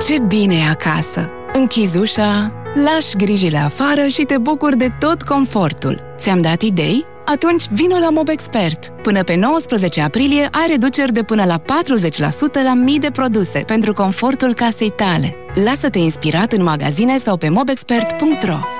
Ce bine e acasă! Închizi ușa, lași grijile afară și te bucuri de tot confortul. Ți-am dat idei? Atunci vino la Mobexpert. Până pe 19 aprilie ai reduceri de până la 40% la mii de produse pentru confortul casei tale. Lasă-te inspirat în magazine sau pe mobexpert.ro.